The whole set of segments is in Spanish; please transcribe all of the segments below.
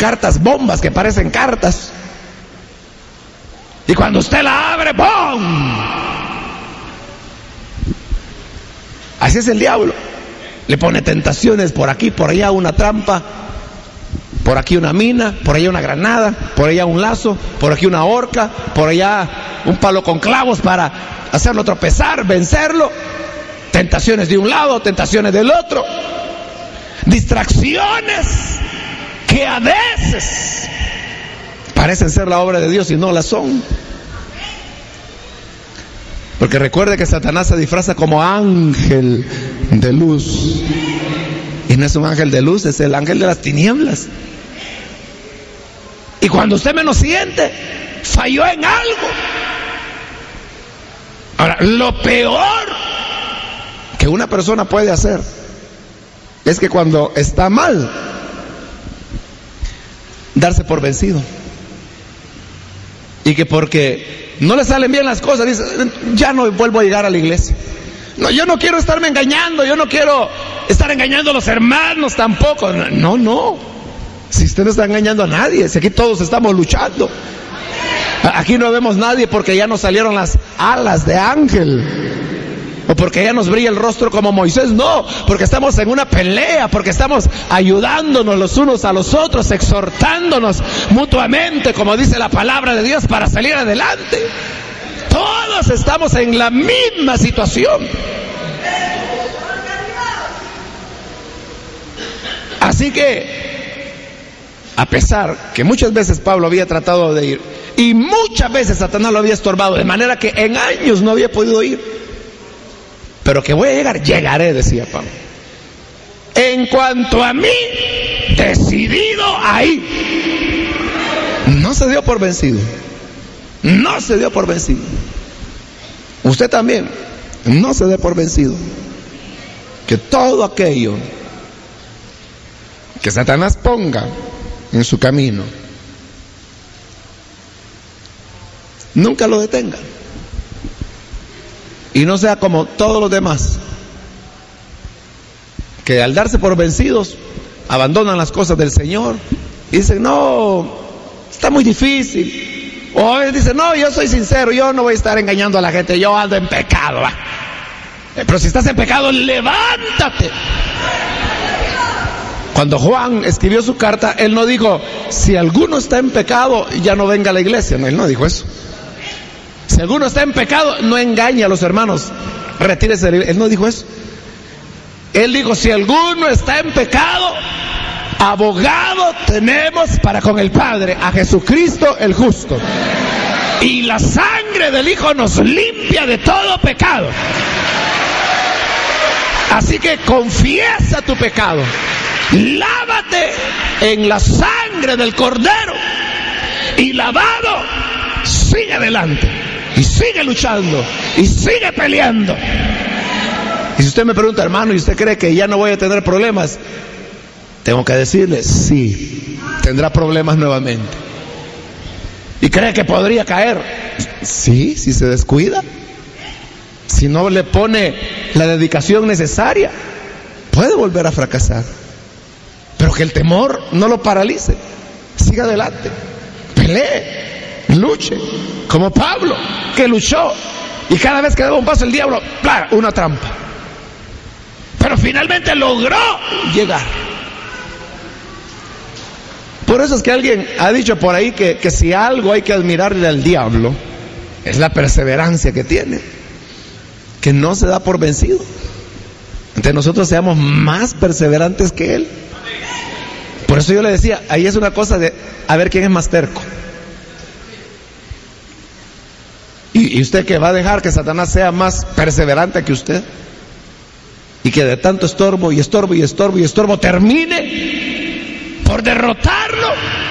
cartas bombas que parecen cartas. Y cuando usted la abre, ¡pum! Así es el diablo. Le pone tentaciones por aquí, por allá una trampa, por aquí una mina, por allá una granada, por allá un lazo, por aquí una horca, por allá un palo con clavos para hacerlo tropezar, vencerlo. Tentaciones de un lado, tentaciones del otro. Distracciones que a veces parecen ser la obra de Dios y no la son. Porque recuerde que Satanás se disfraza como ángel de luz. Y no es un ángel de luz, es el ángel de las tinieblas. Y cuando usted menos siente, falló en algo. Ahora, lo peor que una persona puede hacer es que cuando está mal, darse por vencido. Y que porque no le salen bien las cosas, dice, ya no vuelvo a llegar a la iglesia. No, yo no quiero estarme engañando, yo no quiero estar engañando a los hermanos tampoco. No. Si usted no está engañando a nadie, si aquí todos estamos luchando. Aquí no vemos nadie porque ya nos salieron las alas de ángel. O porque ya nos brilla el rostro como Moisés. No, porque estamos en una pelea, porque estamos ayudándonos los unos a los otros, exhortándonos mutuamente, como dice la palabra de Dios, para salir adelante. Todos estamos en la misma situación. Así que, a pesar que muchas veces Pablo había tratado de ir, y muchas veces Satanás lo había estorbado, de manera que en años no había podido ir, pero que voy a llegar, llegaré, decía Pablo. En cuanto a mí, decidido a ir. No se dio por vencido. No se dio por vencido. Usted también, no se dé por vencido. Que todo aquello que Satanás ponga en su camino, nunca lo detenga. Y no sea como todos los demás, que al darse por vencidos, abandonan las cosas del Señor y dicen, no, está muy difícil. O dicen, no, yo soy sincero, yo no voy a estar engañando a la gente, yo ando en pecado. Va. Pero si estás en pecado, levántate. Cuando Juan escribió su carta, él no dijo, si alguno está en pecado, ya no venga a la iglesia. No, él no dijo eso. Si alguno está en pecado, no engañe a los hermanos, retírese. Él no dijo eso. Él dijo, si alguno está en pecado, abogado tenemos para con el Padre, a Jesucristo el justo. Y la sangre del Hijo nos limpia de todo pecado. Así que confiesa tu pecado, lávate en la sangre del Cordero y lavado, sigue adelante. Y sigue luchando, y sigue peleando. Y si usted me pregunta, hermano, ¿y usted cree que ya no voy a tener problemas? Tengo que decirle, sí, tendrá problemas nuevamente. ¿Y cree que podría caer? Sí, si se descuida. Si no le pone la dedicación necesaria, puede volver a fracasar. Pero que el temor no lo paralice. Siga adelante, pelee, luche, como Pablo, que luchó, y cada vez que daba un paso el diablo, ¡plá!, una trampa. Pero finalmente logró llegar. Por eso es que alguien ha dicho por ahí que si algo hay que admirarle al diablo, es la perseverancia que tiene, que no se da por vencido. Entonces nosotros seamos más perseverantes que él. Por eso yo le decía, ahí es una cosa de a ver quién es más terco. Y usted que va a dejar que Satanás sea más perseverante que usted, y que de tanto estorbo y estorbo y estorbo y estorbo termine por derrotarlo.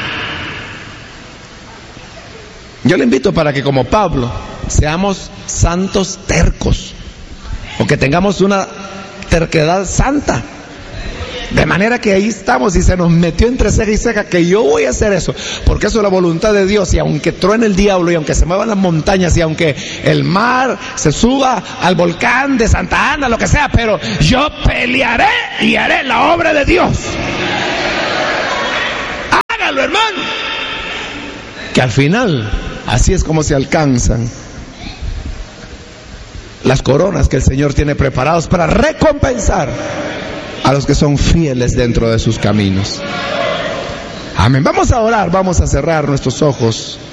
Yo le invito para que, como Pablo, seamos santos tercos, o que tengamos una terquedad santa, de manera que ahí estamos y se nos metió entre ceja y ceja que yo voy a hacer eso, porque eso es la voluntad de Dios. Y aunque truene el diablo, y aunque se muevan las montañas, y aunque el mar se suba al volcán de Santa Ana, lo que sea, pero yo pelearé y haré la obra de Dios. Haga créalo, hermano, que al final así es como se alcanzan las coronas que el Señor tiene preparados para recompensar a los que son fieles dentro de sus caminos. Amén. Vamos a orar, vamos a cerrar nuestros ojos.